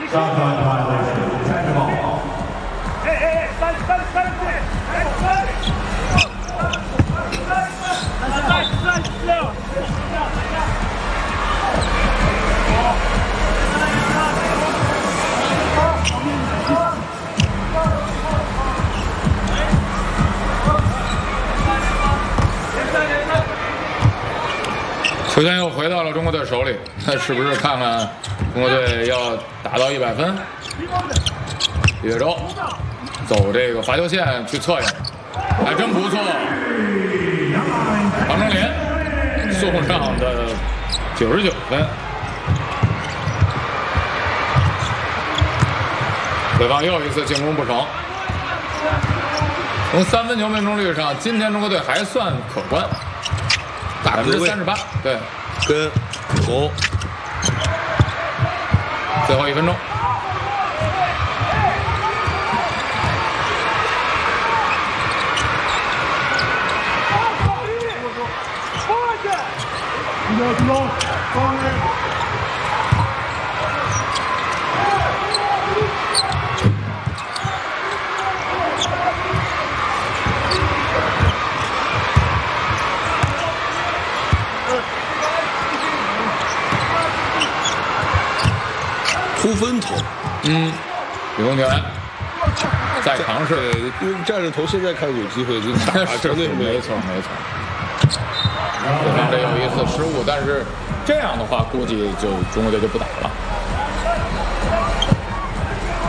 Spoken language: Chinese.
球权又回到了中国队手里，那是不是看看中国队要打到100分？岳州走这个罚球线去策应，还真不错。王正林送上的99分，对方又一次进攻不成。从3分球命中率上，今天中国队还算可观。38%，对， 跟红。 最后1分钟， 突分投， 李宗权再尝试， 因为站着投现在看有机会就打，绝对没错。对方这有一次失误，但是这样的话，估计就中国队就不打了。